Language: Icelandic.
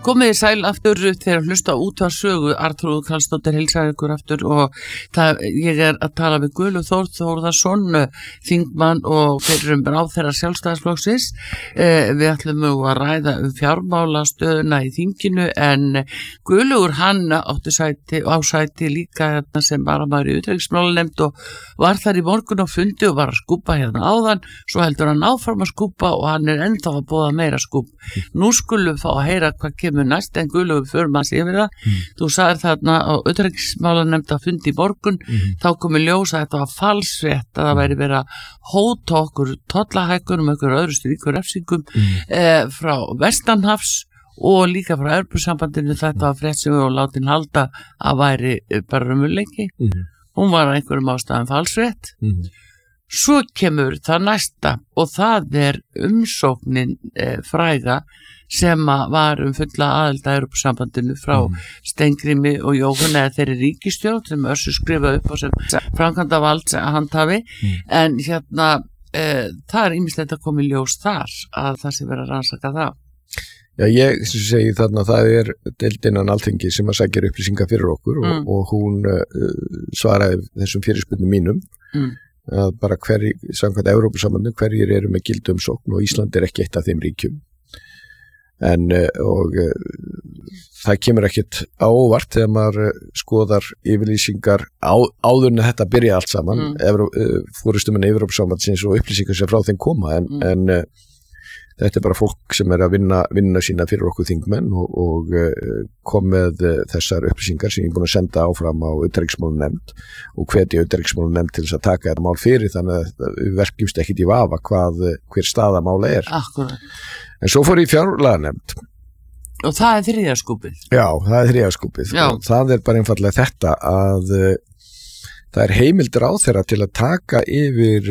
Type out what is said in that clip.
Komið þið sæl aftur þegar hlusta útvarpssögu. Arnþrúður Karlsdóttir heilsar ykkur aftur og ég að tala við Guðlaug Þór Þórðarson, þingmann og fyrrum ráðherra Sjálfstæðisflokksins. Við ætlum að ræða fjármálastöðuna í þinginu en Guðlaugur hann átti sæti líka sem varamaður í utanríkismálanefnd og var þar í morgun á fundi og var að skúpa hérna áðan, svo heldur hann áfram að skúpa og hann ennþá að boða meira skúp. Nú skulum við fá að heyra hvað kemur næst en Guðlaugur förum að yfir það. Þú sagðir þarna á utanríkismálanefnd að fundi í morgun, þá komi ljós að þetta var falsfrétt að það væri verið að hóta okkur tollahækkunum, okkur öðru stríkur refsingum frá vestanhafs og líka frá Evrópusambandinu. Þetta var frétt sem við vorum látin halda að væri bara raunveruleiki. Hún var að einhverjum ástæðum falsfrétt. Svo kemur það næsta og það er umsóknin fræga sem var fulla aðild að Evrópusambandinu frá Steingrími og Jóhanni eða þeirri ríkisstjórn sem Össur skrifaði upp á sem framkvæmdavald handhafi en hérna það ýmislegt að koma í ljós þar að það sé verið að rannsaka það. Já, ég segi þarna það deildin án Alþingi sem að sækja upplýsingar fyrir okkur og hún svaraði þessum fyrirspurnum mínum að bara samkvæmt Evrópusambandinu hverjir eru með gilda umsókn og Ísland ekki eitt af þeim ríkjum. En það kemur ekkert á óvart þegar maður skoðar yfirlýsingar áður en þetta byrja allt saman forystumenn Evrópusambandsins og upplýsingar sem frá þeim koma en þetta bara fólk sem að vinna sína fyrir okkur þingmenn og kom með þessar upplýsingar sem ég búin að senda áfram á utanríkismálanefnd og hvetja utanríkismálanefnd til þess að taka þetta mál fyrir þannig að við verkjumst ekkit í vafa hver staða mála Akkurat. En svo fór ég í fjárlaganefnd. Og það þriðja skúpið. Já, það þriðja skúpið. Það bara einfaldlega þetta að það heimildir á þeirra til að taka yfir